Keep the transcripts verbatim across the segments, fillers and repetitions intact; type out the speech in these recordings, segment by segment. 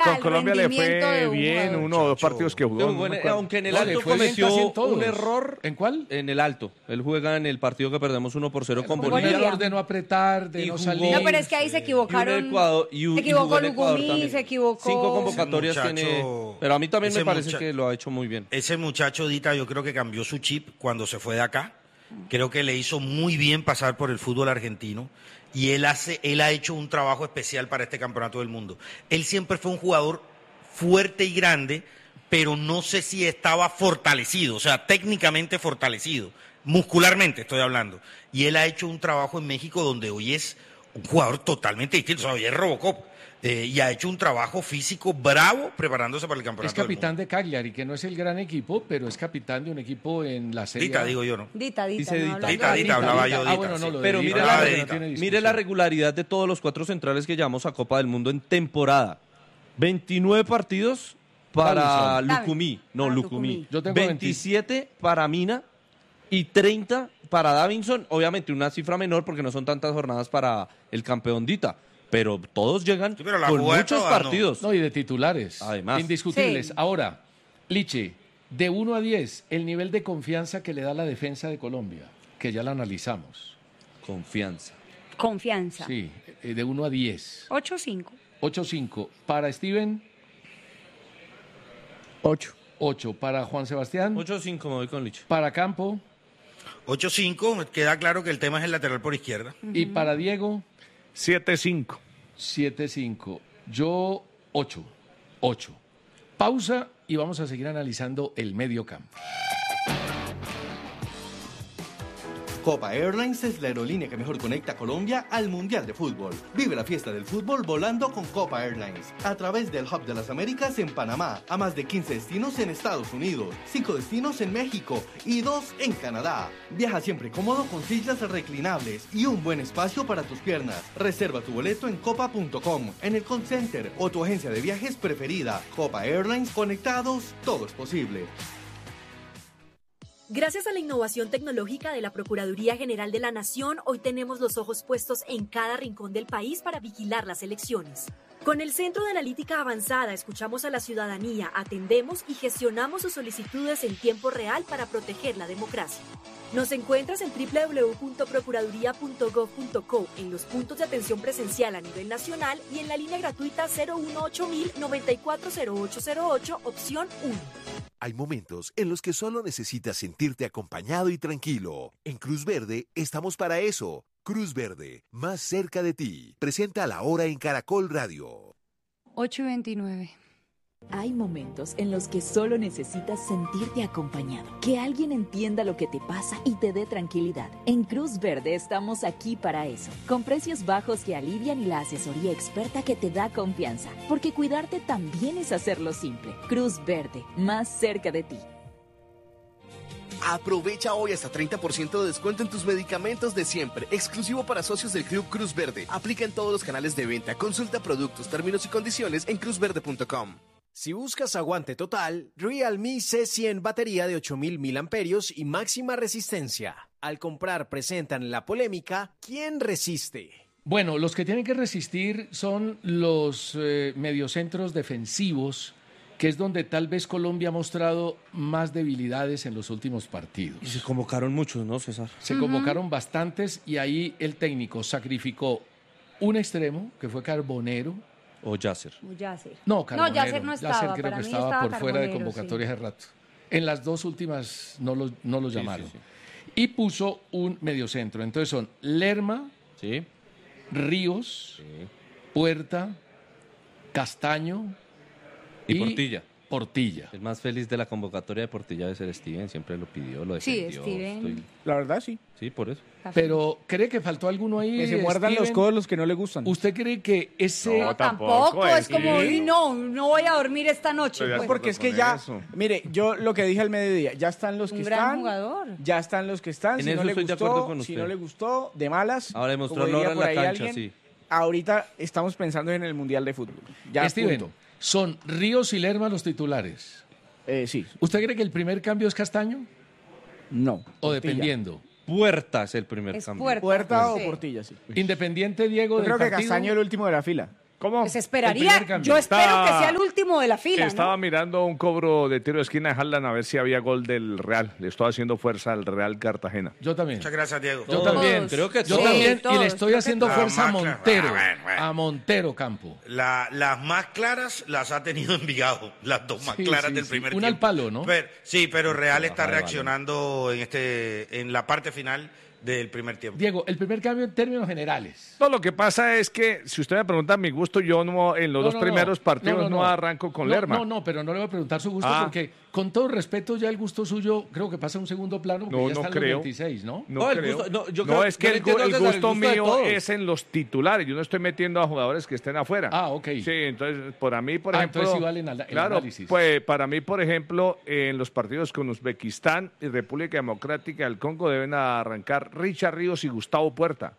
con el Colombia le rendimiento fue de un bien jugador. uno o dos partidos que jugó. Pero no bueno, me acuerdo. aunque en el No, le alto fue bien casi cometió en todos. un error. ¿En cuál? En el alto. Él juega en el partido que perdemos uno por cero con Con Bolivia. Bolivia. error de no apretar, de Y no jugó- salir. No, pero es que ahí se Y un equivocaron. Ecuador, y, un- se y equivocó jugó en Ecuador Lugumí, también. se equivocó. Cinco convocatorias Ese tiene. muchacho- Pero a mí también me ese parece mucha- que lo ha hecho muy bien. Ese muchacho, Dita, yo creo que cambió su chip cuando se fue de acá. Creo que le hizo muy bien pasar por el fútbol argentino y él hace, él ha hecho un trabajo especial para este campeonato del mundo. Él siempre fue un jugador fuerte y grande, pero no sé si estaba fortalecido, o sea, técnicamente fortalecido, muscularmente estoy hablando. Y él ha hecho un trabajo en México donde hoy es un jugador totalmente distinto, o sea, hoy es Robocop. Eh, y ha hecho un trabajo físico bravo preparándose para el campeonato Es capitán del de Cagliari, que no es el gran equipo, pero es capitán de un equipo en la mundo. Serie Dita, A. digo yo, ¿no? Dita, Dita, Dice no Dita. hablando Dita, de Dita, hablaba yo, Ah, Dita, bueno, no, sí. lo de Pero Dita, mire Ah, la, de no Dita. tiene mire discusión. la regularidad de todos los cuatro centrales que llevamos a Copa del Mundo en temporada. veintinueve partidos para Davinson. Lucumí. No, Para Lucumí. Lucumí. Yo tengo veintisiete para Mina y treinta para Davinson. Obviamente una cifra menor porque no son tantas jornadas para el campeón Dita. Pero todos llegan Sí, pero la con jugada muchos toda, no. partidos. No, y de titulares. Además. Indiscutibles. Sí. Ahora, Liche, de uno a diez, el nivel de confianza que le da la defensa de Colombia, que ya la analizamos. Confianza. Confianza. Sí, eh, de uno a diez. ocho cinco. ocho cinco. Para Steven, Ocho. ocho. Para Juan Sebastián, ocho cinco me voy con Liche. para Campo ocho cinco, queda claro que el tema es el lateral por izquierda. y para Diego, siete cinco. siete cinco. Yo, ocho. ocho. Pausa y vamos a seguir analizando el medio campo. Copa Airlines es la aerolínea que mejor conecta a Colombia al Mundial de Fútbol. Vive la fiesta del fútbol volando con Copa Airlines a través del Hub de las Américas en Panamá, a más de quince destinos en Estados Unidos, cinco destinos en México y dos en Canadá. Viaja siempre cómodo con sillas reclinables y un buen espacio para tus piernas. Reserva tu boleto en copa punto com, en el call center o tu agencia de viajes preferida. Copa Airlines, conectados, todo es posible. Gracias a la innovación tecnológica de la Procuraduría General de la Nación, hoy tenemos los ojos puestos en cada rincón del país para vigilar las elecciones. Con el Centro de Analítica Avanzada escuchamos a la ciudadanía, atendemos y gestionamos sus solicitudes en tiempo real para proteger la democracia. Nos encuentras en doble u doble u doble u punto procuraduría punto gov punto co, en los puntos de atención presencial a nivel nacional y en la línea gratuita cero uno ocho mil noventa y cuatro cero ocho cero ocho, opción uno. Hay momentos en los que solo necesitas sentirte acompañado y tranquilo. En Cruz Verde estamos para eso. Cruz Verde, más cerca de ti. Presenta La Hora en Caracol Radio. ocho y veintinueve. Hay momentos en los que solo necesitas sentirte acompañado, que alguien entienda lo que te pasa y te dé tranquilidad. En Cruz Verde estamos aquí para eso, con precios bajos que alivian y la asesoría experta que te da confianza, porque cuidarte también es hacerlo simple. Cruz Verde, más cerca de ti. Aprovecha hoy hasta treinta por ciento de descuento en tus medicamentos de siempre, exclusivo para socios del Club Cruz Verde. Aplica en todos los canales de venta. Consulta productos, términos y condiciones en cruz verde punto com. Si buscas aguante total, Realme C cien batería de ocho mil miliamperios y máxima resistencia. Al comprar presentan la polémica ¿quién resiste? Bueno, los que tienen que resistir son los eh, mediocentros defensivos, que es donde tal vez Colombia ha mostrado más debilidades en los últimos partidos. Y se convocaron muchos, ¿no, César? Se uh-huh. convocaron bastantes y ahí el técnico sacrificó un extremo, que fue Carbonero. ¿O Yasser? Yasser. No, Carbonero. No, Yasser no estaba. Yasser creo Para que mí estaba, estaba por fuera de Carbonero, convocatoria sí. hace rato. En las dos últimas no lo, no lo Sí, llamaron. sí, sí. Y puso un mediocentro. Entonces son Lerma, sí. Ríos, sí. Puerta, Castaño y, y Portilla. Portilla. El más feliz de la convocatoria de Portilla debe ser Steven, siempre lo pidió, lo Sí, defendió. Steven. Estoy- La verdad, sí. Sí, por eso. Pero ¿cree que faltó alguno ahí? Que se muerdan Steven? los codos los que no le gustan. ¿Usted cree que ese... No, Tampoco, es sí. como, "Uy, no, no voy a dormir esta noche. Estoy de pues". acuerdo porque es que con ya, eso. mire, yo lo que dije al mediodía, ya están los que Un gran están, jugador. ya están los que están, En si eso no le estoy de gustó, acuerdo con si usted. no le gustó, de malas. Ahora como demostrarlo diría ahora en por la ahí cancha, alguien, sí. Ahorita estamos pensando en el Mundial de Fútbol. Ya, Steven, punto. son Ríos y Lerma los titulares. Eh, sí. ¿Usted cree que el primer cambio es Castaño? No. ¿O Portilla. dependiendo? Puerta es el primer Es cambio. Puerta. Puerta Sí. o Portilla, sí. Independiente, Diego, Yo del creo que partido. Castaño es el último de la fila. ¿Cómo? Pues esperaría, yo espero Estaba- que sea el último de la fila, Estaba ¿no? mirando un cobro de tiro de esquina de Haaland a ver si había gol del Real. Le estoy haciendo fuerza al Real Cartagena. Yo también. Muchas gracias, Diego. Yo también. Creo que Yo todos. también. Sí, todos, y le estoy creo que haciendo todos. fuerza a La más clara- Montero. Ah, bueno, bueno. A Montero Campo. La- las más claras las ha tenido Envigado, las dos más Sí, claras sí, del sí. primer Una al tiempo. palo, ¿no? Pero- sí, pero Real está Vale, vale. reaccionando en este en la parte final del primer tiempo. Diego, el primer cambio en términos generales. No, lo que pasa es que, si usted me pregunta mi gusto, yo no en los No, dos no, primeros no. partidos no, No, no, no. arranco con No, Lerma. No, no, pero no le voy a preguntar su gusto Ah. porque, con todo respeto, ya el gusto suyo creo que pasa a un segundo plano porque No, ya no está en los creo. veintiséis, ¿no? No, No, el creo. gusto- no, yo No, creo- es yo que le el, gu- entiendo el desde el gusto gusto de mío todos. es en los titulares. Yo no estoy metiendo a jugadores que estén afuera. Ah, ok. Sí, entonces, para mí, por Ah, ejemplo... entonces sí vale el ala- el claro, análisis. pues para mí, por ejemplo, en los partidos con Uzbekistán y República Democrática del Congo deben arrancar Richard Ríos y Gustavo Puerta.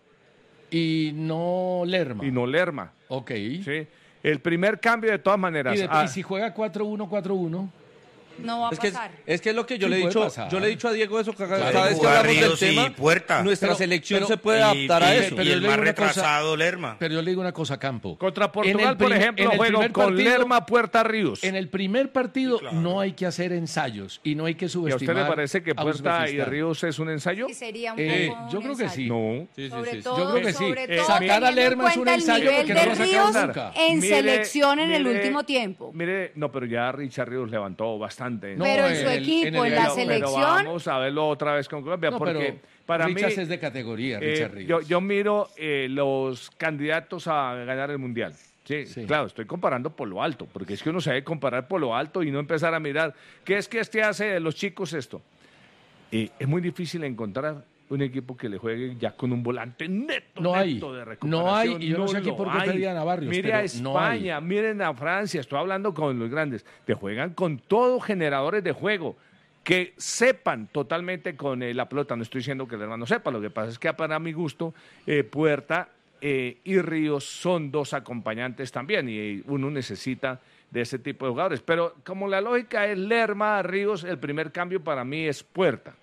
Y no Lerma. Y no Lerma. Ok. ¿Sí? El primer cambio, de todas maneras... Y, de- ah, y si juega cuatro uno cuatro uno. No va a Es que, es, pasar. es que es lo que yo Sí, le he puede dicho, pasar. yo le he dicho a Diego eso, cada, Claro, cada vez que jugar hablamos del Ríos y tema, Puerta. nuestra Pero- selección pero- se puede Y- adaptar a y- eso. y Pero yo el le más digo una cosa- retrasado, Lerma. Pero yo le digo una cosa, Campo. Contra Portugal, el por prim- ejemplo, en el juego primer con partido- Lerma, Puerta, Ríos. En el primer partido no hay que hacer ensayos y no hay que ¿Y a subestimar. usted le parece que a Puerta y Uzbekistán. Ríos es un ensayo? Sí, sería un Eh, poco yo un creo que ensayo. sí. No. Sí, sí, Sobre sí. todo, Yo creo que sí. sobre Eh, todo sacar a teniendo en Lerma es un cuenta el ensayo nivel porque de no lo sacaron Ríos nunca. en Mire, selección en el mire, último tiempo. Mire, no, pero ya Richard Ríos levantó bastante. No, pero en en su el- equipo, en en, el- la pero- pero Pero selección, vamos a verlo otra vez con Colombia, No, porque pero para Richards mí... es de categoría, eh, Richard Ríos. yo, yo miro eh, los candidatos a ganar el Mundial. Sí, Sí. claro, estoy comparando por lo alto, porque es que uno se debe comparar por lo alto y no empezar a mirar qué es que este hace de los chicos esto. Eh, es muy difícil encontrar un equipo que le juegue ya con un volante neto, No hay. neto de No hay, recuperación. y yo no sé aquí lo por qué hay. pedían a Barrios, Mire pero a no hay. España, miren a Francia, estoy hablando con los grandes, te juegan con todos generadores de juego que sepan totalmente con eh, la pelota. No estoy diciendo que el hermano sepa, lo que pasa es que para mi gusto, eh, Puerta eh, y Ríos son dos acompañantes también y uno necesita de ese tipo de jugadores. Pero como la lógica es Lerma, Ríos, el primer cambio para mí es Puerta.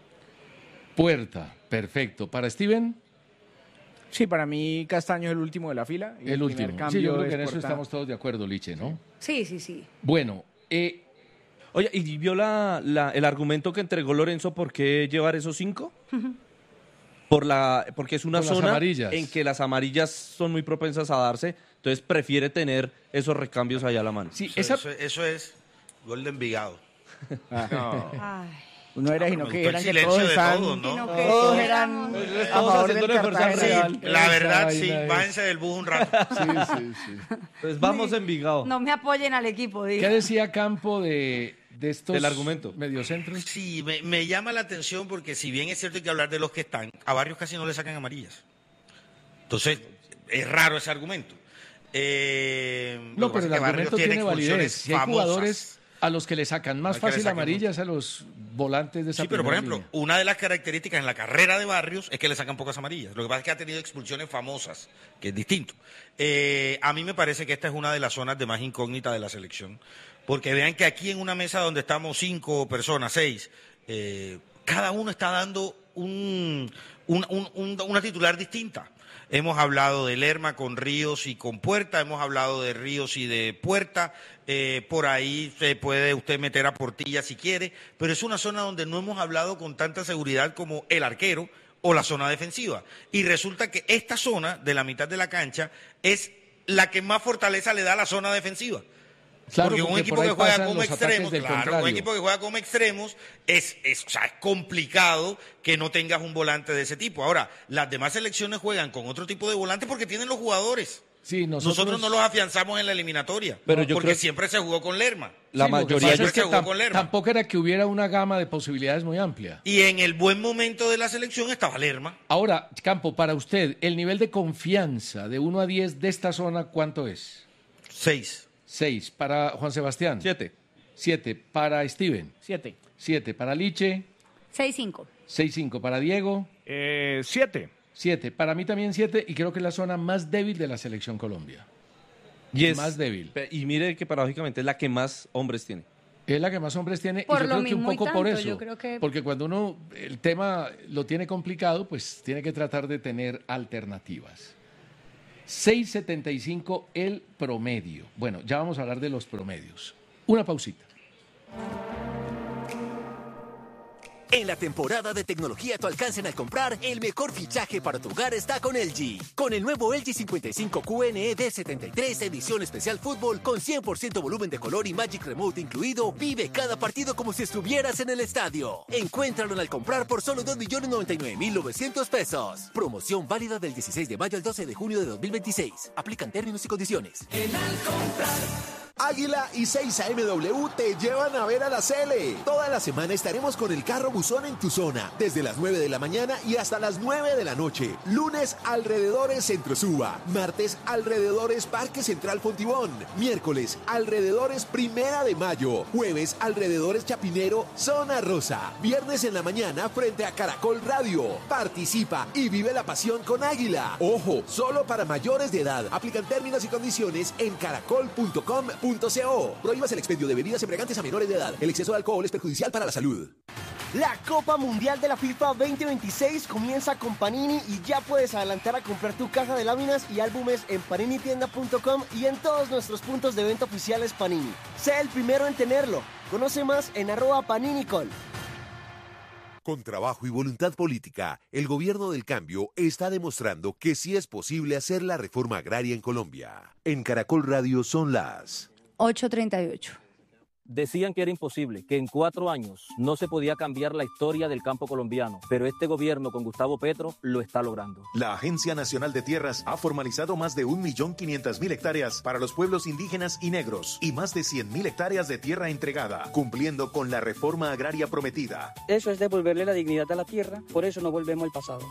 Puerta, perfecto. ¿Para Steven? Sí, para mí Castaño es el último de la fila. y El primer último. cambio Sí, yo creo es que en eso Puerta. estamos todos de acuerdo, Liche, ¿no? sí, sí, sí. Bueno, eh, Oye, ¿y vio la, la- el argumento que entregó Lorenzo por qué llevar esos cinco? Por la, porque es una Por las zona amarillas. en que las amarillas son muy propensas a darse, entonces prefiere tener esos recambios allá a la mano. sí, Eso, esa, eso- eso es gol de Envigado. No. Ay, No era, sino Me que gustó el eran que silencio todos de estaban, todos, ¿no? sino que todos éramos- eran a Todos favor haciendo del una fuerza Cartagena. real. La Esa verdad, sí, vaina es- bájense del bus un rato. sí, sí, sí. Pues vamos Envigado. no me apoyen al equipo, digo. ¿Qué decía Campo de, de estos Del argumento. mediocentros? Sí, me, me llama la atención porque si bien es cierto hay que hablar de los que están, a Barrios casi no le sacan amarillas. Entonces, es raro ese argumento. Eh, lo No, que pero el pasa es que Barrios argumento tiene expulsiones validez. Si hay famosas. jugadores a los que le sacan más Hay que le fácil saquen amarillas a los volantes de esa Sí, pero por primera ejemplo, línea. una de las características en la carrera de Barrios es que le sacan pocas amarillas. Lo que pasa es que ha tenido expulsiones famosas, que es distinto. Eh, a mí me parece que esta es una de las zonas de más incógnita de la selección. Porque vean que aquí en una mesa donde estamos cinco personas, seis, eh, cada uno está dando un, un- un- un- una titular distinta. Hemos hablado de Lerma con Ríos y con Puerta, hemos hablado de Ríos y de Puerta, eh, por ahí se puede usted meter a Portilla si quiere, pero es una zona donde no hemos hablado con tanta seguridad como el arquero o la zona defensiva. Y resulta que esta zona de la mitad de la cancha es la que más fortaleza le da a la zona defensiva. Claro, porque un porque equipo por ahí que juega pasan como los ataques extremos, del claro, un contrario. equipo que juega como extremos es, es, o sea, es complicado que no tengas un volante de ese tipo. Ahora, las demás selecciones juegan con otro tipo de volante porque tienen los jugadores. Sí, nosotros, Nosotros, no los afianzamos en la eliminatoria, Pero yo porque creo- siempre se jugó con Lerma. La Sí, lo que mayoría pasa yo- es que se jugó tam- con Lerma. tampoco era que hubiera una gama de posibilidades muy amplia. Y en el buen momento de la selección estaba Lerma. Ahora, Campo, para usted, el nivel de confianza de uno a diez de esta zona, ¿cuánto es? Seis. seis. Para Juan Sebastián. Siete. siete. Para Steven. Siete. siete. Para Liche. seis cinco. seis cinco. Para Diego. Eh, siete. siete. Para mí también siete. Y creo que es la zona más débil de la selección Colombia. Y es Más débil. pe- Y mire que paradójicamente es la que más hombres tiene. Es la que más hombres tiene. Por y yo lo creo que un mismo y poco por tanto, eso. yo creo que- Porque cuando uno el tema lo tiene complicado, pues tiene que tratar de tener alternativas. seis setenta y cinco el promedio. Bueno, ya vamos a hablar de los promedios. Una pausita. En la temporada de tecnología a tu alcance al comprar, el mejor fichaje para tu hogar está con L G. Con el nuevo L G cincuenta y cinco Q N E D setenta y tres edición especial fútbol con cien por ciento volumen de color y Magic Remote incluido, vive cada partido como si estuvieras en el estadio. Encuéntralo al comprar por solo dos millones noventa y nueve mil novecientos pesos. Promoción válida del dieciséis de mayo al doce de junio de dos mil veintiséis. Aplican términos y condiciones. En al comprar. Águila y seis A M W te llevan a ver a la Cele. Toda la semana estaremos con el carro buzón en tu zona, desde las nueve de la mañana y hasta las nueve de la noche. Lunes, alrededores Centro Suba. Martes, alrededores Parque Central Fontibón. Miércoles, alrededores Primera de Mayo. Jueves, alrededores Chapinero, Zona Rosa. Viernes en la mañana, frente a Caracol Radio. Participa y vive la pasión con Águila. Ojo, solo para mayores de edad. Aplican términos y condiciones en caracol punto com punto co. Prohíbas el expendio de bebidas embriagantes a menores de edad. El exceso de alcohol es perjudicial para la salud. La Copa Mundial de la FIFA veinte veintiséis comienza con Panini y ya puedes adelantar a comprar tu caja de láminas y álbumes en panini tienda punto com y en todos nuestros puntos de venta oficiales Panini. Sé el primero en tenerlo. Conoce más en arroba paninicol. Con trabajo y voluntad política, el gobierno del cambio está demostrando que sí es posible hacer la reforma agraria en Colombia. En Caracol Radio son las ocho treinta y ocho. Decían que era imposible, que en cuatro años no se podía cambiar la historia del campo colombiano, pero este gobierno con Gustavo Petro lo está logrando. La Agencia Nacional de Tierras ha formalizado más de un millón quinientas mil hectáreas para los pueblos indígenas y negros y más de cien mil hectáreas de tierra entregada, cumpliendo con la reforma agraria prometida. Eso es devolverle la dignidad a la tierra, por eso no volvemos al pasado.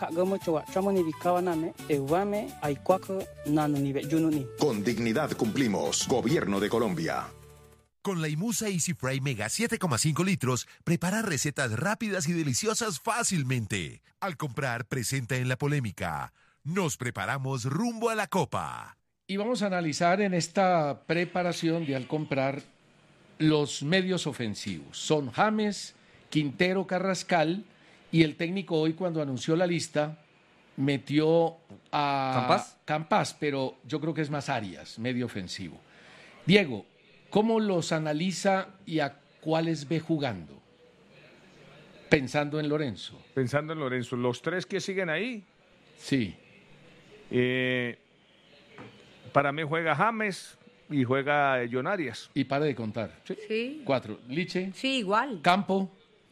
Con dignidad cumplimos. Gobierno de Colombia. Con la Imusa Easy Fry Mega siete coma cinco litros, prepara recetas rápidas y deliciosas fácilmente. Al comprar, presenta en la polémica. Nos preparamos rumbo a la Copa. Y vamos a analizar en esta preparación de al comprar los medios ofensivos. Son James, Quintero, Carrascal y el técnico hoy cuando anunció la lista metió a ¿Campas? Campas, pero yo creo que es más Arias, medio ofensivo. Diego, ¿cómo los analiza y a cuáles ve jugando? Pensando en Lorenzo. Pensando en Lorenzo. ¿Los tres que siguen ahí? Sí. Eh, para mí juega James y juega John Arias. Y para de contar. Sí. sí. Cuatro. Liche. Sí, igual. Campo.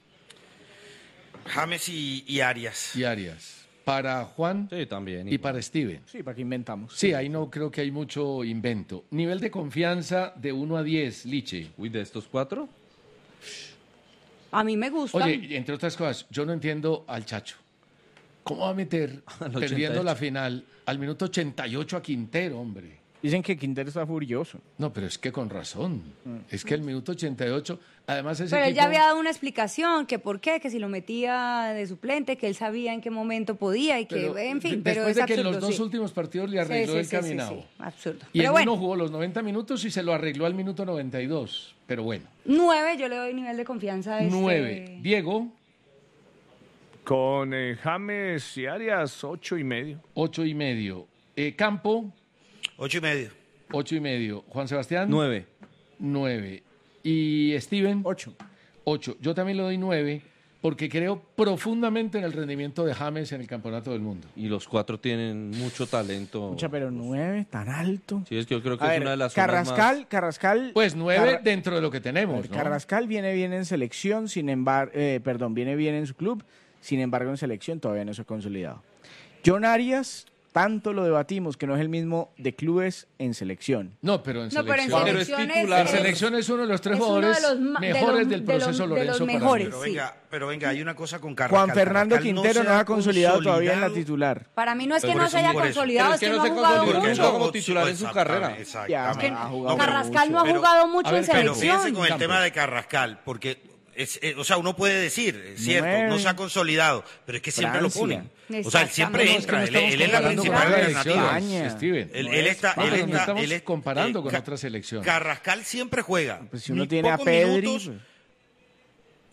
James y, y Arias. Y Arias. Para Juan. Sí, también. Y para Steven. Sí, para que inventamos. Sí, ahí no creo que hay mucho invento. Nivel de confianza de uno a diez, Liche. Uy, ¿de estos cuatro? A mí me gusta. Oye, entre otras cosas, yo no entiendo al Chacho. ¿Cómo va a meter, perdiendo ochenta y ocho. la final, al minuto ochenta y ocho a Quintero, hombre? Dicen que Quintero está furioso. No, pero es que con razón. Es que el minuto ochenta y ocho, además ese Pero él equipo... ya había dado una explicación, que por qué, que si lo metía de suplente, que él sabía en qué momento podía y que, Pero, en fin, de- pero después es de que absurdo, en los dos sí. últimos partidos le arregló Sí, sí, el sí, sí, caminado. sí, absurdo. Y Pero en bueno, uno jugó los noventa minutos y se lo arregló al minuto noventa y dos. Pero bueno. nueve, yo le doy nivel de confianza a este... Nueve. Diego. Con eh, James y Arias, ocho y medio. Ocho y medio. Eh, Campo. Ocho y medio. Ocho y medio. Juan Sebastián. Nueve. Nueve. Y Steven. Ocho. Ocho. Yo también le doy nueve porque creo profundamente en el rendimiento de James en el Campeonato del Mundo. Y los cuatro tienen mucho talento. Mucha, pero nueve, tan alto. Sí, es que yo creo que A es ver, una de las zonas Carrascal, más... Carrascal. Pues nueve Carra- dentro de lo que A tenemos, ver, ¿no? Carrascal viene bien en selección, sin embargo, eh, perdón, viene bien en su club, sin embargo en selección todavía no se ha consolidado. John Arias, tanto lo debatimos que no es el mismo de clubes en selección. No, pero en No, pero en selección. selección es- titular. En es- selección es uno de los tres es uno jugadores de los ma- de mejores los- del de los- proceso de los Lorenzo para mí. mejores. Pero venga, pero venga, hay una cosa con Juan Carrascal. Fernando Carrascal Quintero se no, ha consolidado todavía en la consolidado. titular. Para mí no es que Por no eso, se haya por eso. consolidado, Pero es que, es que no ha no se jugado consolidó mucho. nunca como titular en su Exactamente, carrera. exacto. Ya, Es que ha jugado Carrascal no ha Pero- jugado mucho a ver, en pero Pero selección. fíjense con el Campo. tema de Carrascal, porque, es, eh, o sea, uno puede decir, es cierto, Nueve. no se ha consolidado, pero es que siempre Francia. lo ponen. O sea, él siempre No, es que entra, no él, estamos él es la comparando principal con otras alternativa. selecciones, España. Steven. Él, él está, Vamos, él no está, estamos él es- comparando eh, con Ca- otras selecciones. Carrascal siempre juega. Pues si uno Ni tiene a pocos Pedri, minutos, pues.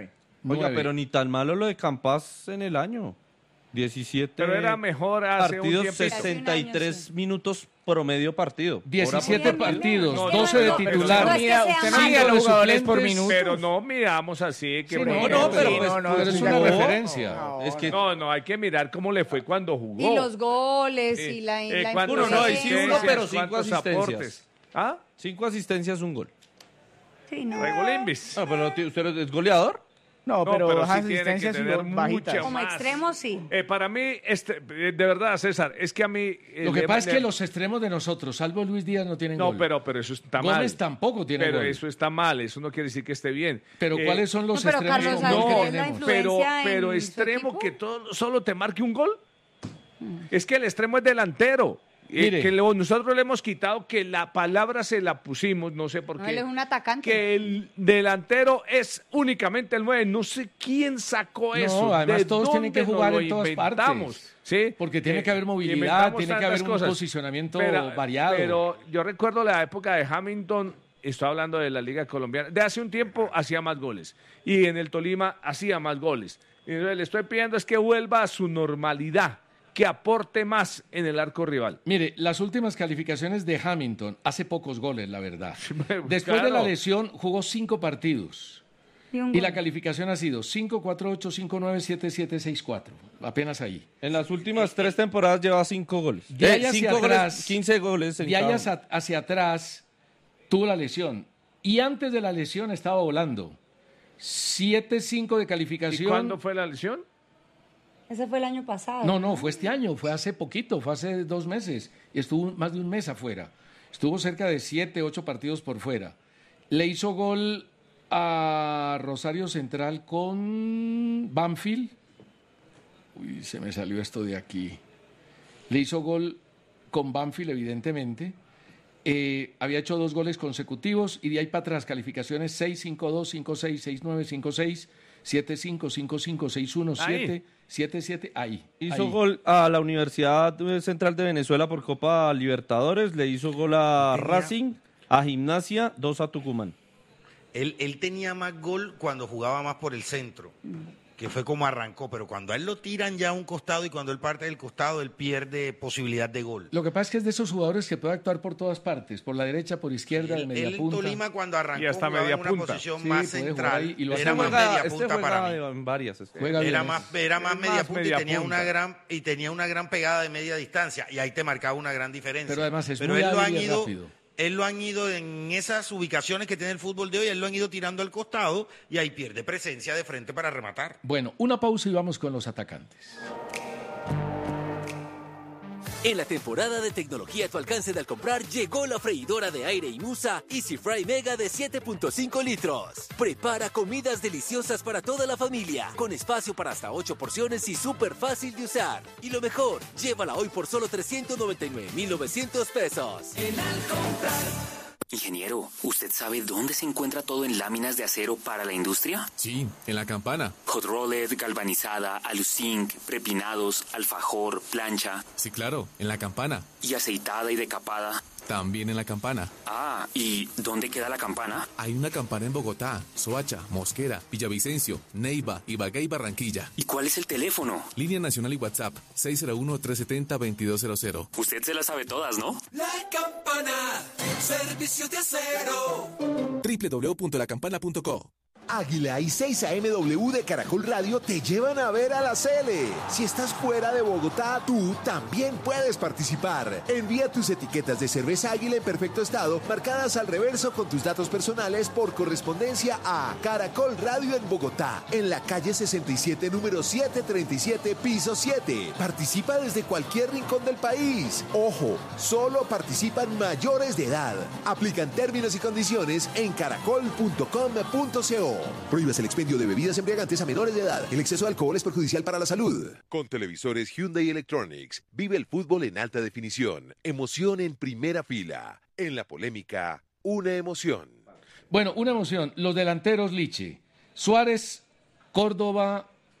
nueve. Oiga, Nueve. pero ni tan malo lo de Campas en el año. diecisiete Pero era mejor hace un partidos, tiempo. sesenta y tres minutos promedio partido. diecisiete partidos, doce de no, titular. no, Mira, usted usted no no mide los jugadores por suplentes. minutos. Pero no midamos así. Que Sí, por no, ejemplo, no, pero sí, pues, no, no, pero es no, una no, referencia. no, Es que- no, no, hay que mirar cómo le fue cuando jugó. Y los goles Eh, y la, eh, la ¿cuántos Uno no, y sí uno, asistencias, pero cinco cuántos asistencias. aportes? ¿Ah? Cinco asistencias, un gol. Sí, no. Regulimbis. Ah, pero ¿usted es goleador? No, No, pero, pero las sí tiene que asistencias tener son bajitas. mucha Como más. extremo, sí. Eh, para mí, este, eh, de verdad, César, es que a mí... eh, Lo que le- pasa es le- que los extremos de nosotros, salvo Luis Díaz, no tienen No, gol. pero, pero eso está mal. Gómez tampoco tiene Pero gol. eso está mal, eso no quiere decir que esté bien. Pero Eh, ¿cuáles son los No, pero extremos Carlos con gol Alcaraz, que la tenemos? influencia Pero, en pero su extremo equipo. que todo, solo te marque un gol. Es que el extremo es delantero. Eh, Mire. que lo- nosotros le hemos quitado que la palabra se la pusimos, no sé por No, qué. él es un atacante. Que el delantero es únicamente el nueve. No sé quién sacó No, eso. además ¿De todos tienen que dónde jugar nos en lo todas inventamos? partes. ¿Sí? Porque tiene Eh, que haber movilidad, inventamos tiene que tantas haber un cosas. posicionamiento Pero- variado. Pero yo recuerdo la época de Hamilton, estoy hablando de la Liga Colombiana, de hace un tiempo hacía más goles. Y en el Tolima hacía más goles. Y entonces le estoy pidiendo es que vuelva a su normalidad, que aporte más en el arco rival. Mire, las últimas calificaciones de Hamilton, hace pocos goles, la verdad. Después Claro. de la lesión, jugó cinco partidos. Y un Y gol. la calificación ha sido cinco cuatro ocho, cinco nueve, siete siete, seis cuatro. Apenas ahí. En las últimas tres temporadas lleva cinco goles. De Eh, ahí hacia cinco atrás, goles, quince goles en De ahí cada hacia, uno. hacia atrás tuvo la lesión. Y antes de la lesión estaba volando. siete cinco de ¿Y calificación. cuándo fue la lesión? Ese fue el año pasado. No, no, fue este año, fue hace poquito, fue hace dos meses. Y estuvo más de un mes afuera. Estuvo cerca de siete, ocho partidos por fuera. Le hizo gol a Rosario Central con Banfield. Uy, se me salió esto de aquí. Le hizo gol con Banfield, evidentemente. Eh, había hecho dos goles consecutivos y de ahí para atrás calificaciones seis cinco dos, cinco seis, seis nueve, cinco seis, siete cinco, cinco cinco, seis uno, siete, siete siete, ahí. Hizo ahí. gol a la Universidad Central de Venezuela por Copa Libertadores, le hizo gol a Tenía- Racing, a Gimnasia, dos a Tucumán. Él, él tenía más gol cuando jugaba más por el centro, que fue como arrancó, pero cuando a él lo tiran ya a un costado y cuando él parte del costado, él pierde posibilidad de gol. Lo que pasa es que es de esos jugadores que puede actuar por todas partes, por la derecha, por izquierda, de Él, media él en punta. Tolima cuando arrancó Y hasta jugaba media en una punta. posición Sí, más puede jugar central, ahí y lo hace era muy más bien. media este punta juega para mí. en varias. este. Juega bien. Era más, era más Es media más punta media y tenía punta. una gran y tenía una gran pegada de media distancia y ahí te marcaba una gran diferencia. Pero además es Pero muy él lo hábil han y ido, rápido. él lo han ido en esas ubicaciones que tiene el fútbol de hoy, él lo han ido tirando al costado y ahí pierde presencia de frente para rematar. Bueno, una pausa y vamos con los atacantes. En la temporada de tecnología a tu alcance de al comprar, llegó la freidora de aire Imusa Easy Fry Mega de siete punto cinco litros. Prepara comidas deliciosas para toda la familia, con espacio para hasta ocho porciones y súper fácil de usar. Y lo mejor, llévala hoy por solo trescientos noventa y nueve mil novecientos pesos. Ingeniero, ¿usted sabe dónde se encuentra todo en láminas de acero para la industria? Sí, en la campana. Hot rolled, galvanizada, aluzinc, prepinados, alfajor, plancha. Sí, claro, en la campana. Y aceitada y decapada. También en la campana. Ah, ¿y dónde queda la campana? Hay una campana en Bogotá, Soacha, Mosquera, Villavicencio, Neiva, Ibagué y Barranquilla. ¿Y cuál es el teléfono? Línea nacional y WhatsApp seis cero uno, tres siete cero, veintidós cero cero. Usted se las sabe todas, ¿no? La campana, servicio de acero. doble u doble u doble u punto la campana punto co. Águila y seis A M W de Caracol Radio te llevan a ver a la Cele. Si estás fuera de Bogotá, tú también puedes participar. Envía tus etiquetas de cerveza Águila en perfecto estado, marcadas al reverso con tus datos personales por correspondencia a Caracol Radio en Bogotá, en la calle sesenta y siete, número setecientos treinta y siete, piso siete. Participa desde cualquier rincón del país. Ojo, solo participan mayores de edad. Aplican términos y condiciones en caracol punto com punto co. Prohíbes el expendio de bebidas embriagantes a menores de edad. El exceso de alcohol es perjudicial para la salud. Con televisores Hyundai Electronics, vive el fútbol en alta definición. Emoción en primera fila. En la polémica, una emoción. Bueno, una emoción. Los delanteros Liche, Suárez, Córdoba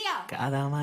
día. Cada